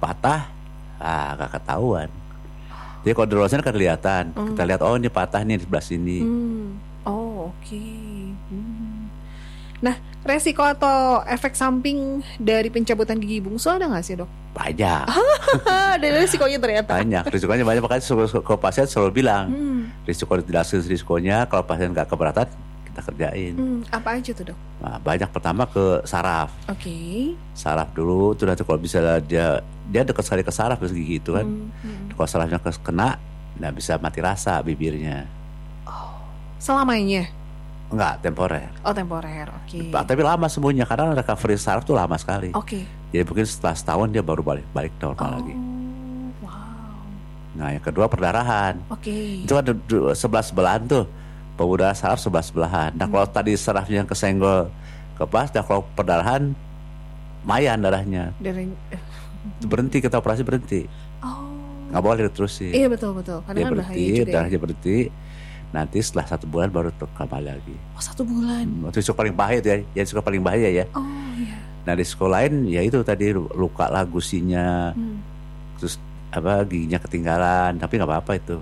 patah, gak ketahuan. Jadi kalau di luar sana kan kelihatan. Kita lihat, oh ini patah nih di sebelah sini. Oh oke. Nah, resiko atau efek samping dari pencabutan gigi bungsu ada nggak sih dok? Banyak. Ada risikonya ternyata. Banyak, risikonya banyak. Makanya kalau pasien selalu bilang, risiko dijelasin risikonya. Kalau pasien nggak keberatan, kita kerjain. Apa aja tuh dok? Nah, banyak pertama ke saraf. Oke. Saraf dulu, tuh nanti kalau bisa dia dekat sekali ke saraf gigi itu kan. Kalau sarafnya kena, nggak bisa mati rasa bibirnya. Selamanya? Enggak, temporer. Oh temporer, oke. Tapi lama semuanya, karena recovery saraf tuh lama sekali. Oke. Jadi mungkin setelah setahun dia baru balik normal lagi. Wow. Nah yang kedua perdarahan. Oke. Itu kan sebelah-sebelahan tuh. Pembuluh darah saraf sebelah-sebelahan. Nah kalau tadi sarafnya kesenggol kepas, nah kalau perdarahan lumayan darahnya. Berhenti, kita operasi berhenti. Nggak boleh diterusin. Iya betul. Karena dia kan berhenti, bahaya juga darahnya berhenti. Nanti setelah 1 bulan baru kembali lagi. 1 bulan. Risiko paling bahaya tuh ya. Yang risiko paling bahaya ya. Oh iya. Nah risiko lain ya itu tadi luka lah gusinya. Terus giginya ketinggalan. Tapi nggak apa-apa itu.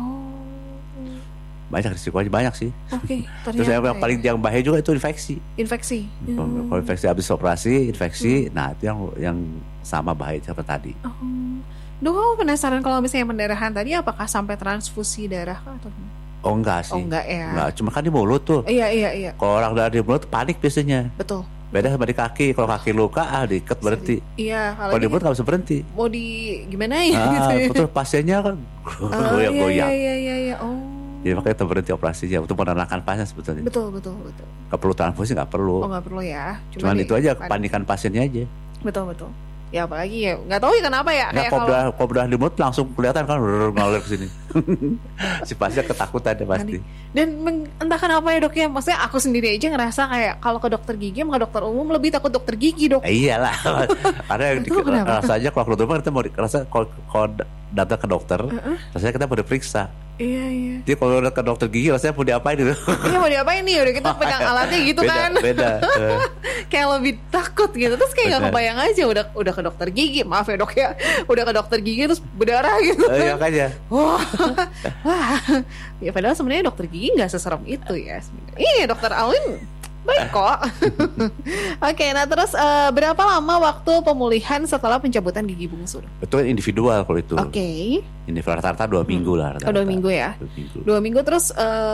Banyak risikonya, banyak sih. Oke. Terus yang paling yang bahaya juga itu infeksi. Kalau infeksi habis operasi, nah itu yang sama bahaya seperti tadi. Dok, aku penasaran kalau misalnya pendarahan tadi apakah sampai transfusi darah atau Oh enggak sih. Oh enggak ya. Enggak, cuma kan di mulut tuh. Iya. Kalau orang darah di mulut panik biasanya. Betul. Beda sama di kaki. Kalau kaki luka diikat berhenti. Iya. Kalau di mulut nggak bisa berhenti. Mau gimana ya? Gitu ya. Betul, pasiennya kan goyang-goyang. Iya. Jadi makanya kita berhenti operasinya untuk menenangkan pasien sebetulnya. Betul. Nggak perlu transfusi, nggak perlu. Oh nggak perlu ya. Cuman itu aja kepanikan pasiennya aja. Betul. Ya apalagi ya nggak tahu ya kenapa ya. Nah, kalau bedah di mulut langsung kelihatan kan ngalir ke sini. Si pasien ketakutan deh pasti. Dan entah kenapa ya dok ya, maksudnya aku sendiri aja ngerasa kayak kalau ke dokter gigi sama dokter umum lebih takut dokter gigi dok. Iyalah. Karena yang rasanya kalau dokter umum kita mau rasa kalau datang ke dokter, rasanya kita mau diperiksa. Iya. Jadi kalau udah ke dokter gigi rasanya mau diapain gitu. Iya mau diapain nih, udah kita pegang alatnya gitu kan. Beda. Kayak lebih takut gitu. Terus kayak gak kebayang aja udah ke dokter gigi. Maaf ya dok ya. Udah ke dokter gigi terus berdarah gitu. Iya makanya. Wah. Ya padahal sebenarnya dokter gigi gak seserem itu ya. Iya dokter Alwin baik kok. Oke, nah terus berapa lama waktu pemulihan setelah pencabutan gigi bungsu? Itu individual kalau itu. Oke. Individual rata-rata 2 minggu lah. 2 minggu ya. 2 minggu terus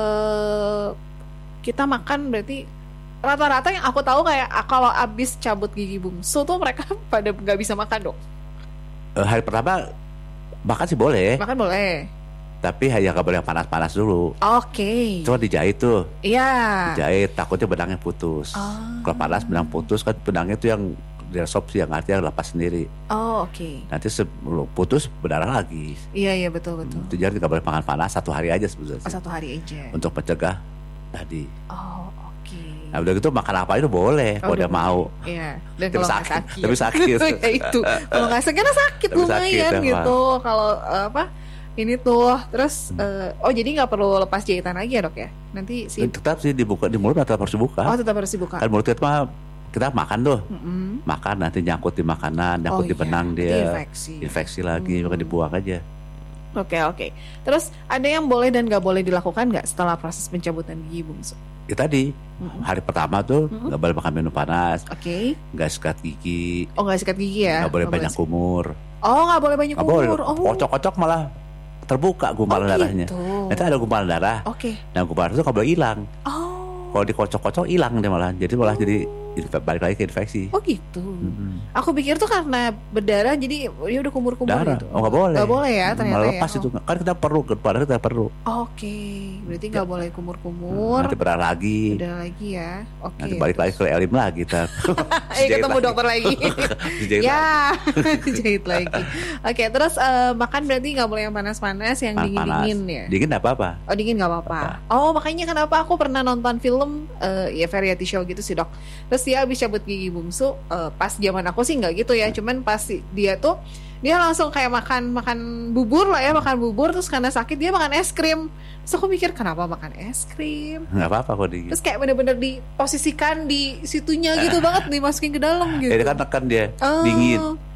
kita makan berarti rata-rata yang aku tahu kayak kalau abis cabut gigi bungsu tuh mereka pada nggak bisa makan dok. Hari pertama makan sih boleh. Makan boleh. Tapi hanya nggak boleh yang panas-panas dulu. Oke. Cuma dijahit tuh. Iya. Dijahit, takutnya benangnya putus. Kalau panas benang putus kan benangnya itu yang diresopsi, yang artinya lepas sendiri. Oh oke. Nanti sebelum putus berdarah lagi. Iya betul. Itu jadi nggak boleh makan panas 1 hari aja sebetulnya. 1 hari aja. Untuk mencegah tadi. Oh oke. Nah udah gitu makan apa itu boleh kalau dia mau. Iya. Dan kalau sakit. Lebih sakit. Ya itu. Kalau nggak sakit karena sakit lumayan gitu. Kalau ini tuh terus jadi nggak perlu lepas jahitan lagi ya dok ya? Nanti sih tetap sih dibuka di mulut, tetap harus dibuka. Oh tetap harus dibuka. Kan mulut kita makan tuh, makan nanti nyangkut di makanan, nyangkut di benang dia, infeksi lagi, maka dibuang aja. Oke. Terus ada yang boleh dan nggak boleh dilakukan nggak setelah proses pencabutan gigi bungsu? Ya tadi hari pertama tuh nggak boleh makan minum panas, nggak sikat gigi. Oh nggak sikat gigi ya? Nggak boleh banyak kumur. Oh nggak boleh banyak kumur. Kocok-kocok malah terbuka gumpalan darahnya. Nanti ada gumpalan darah. Nah gumpalan itu nggak boleh hilang. Kalau dikocok-kocok hilang dia malah. Jadi malah jadi balik lagi ke infeksi. Oh gitu. Aku pikir tuh karena berdarah jadi dia udah kumur-kumur darah. gitu. Oh nggak boleh. Nggak boleh ya ternyata. Malah lepas itu. Kan kita perlu padahal kita perlu. Oke. Berarti nggak boleh kumur-kumur. Nanti berdarah lagi. Berdarah lagi ya. Oke. Nanti balik lagi ke elim lagi kita. Ketemu dokter lagi. Ya. Jahit lagi. Oke. Terus makan berarti nggak boleh yang panas-panas, yang dingin-dingin ya. Dingin nggak apa-apa. Oh dingin nggak apa-apa. Oh makanya kenapa aku pernah nonton film ya variety show gitu sih dok. Terus dia habis cabut gigi bungsu, pas zaman aku sih nggak gitu ya, cuman pas dia langsung kayak makan bubur lah ya, makan bubur terus karena sakit dia makan es krim. Terus aku mikir kenapa makan es krim? Nggak apa-apa kok dingin. Terus kayak bener-bener diposisikan di situnya gitu banget, dimasukin ke dalam gitu. Jadi kan tekan dia dingin.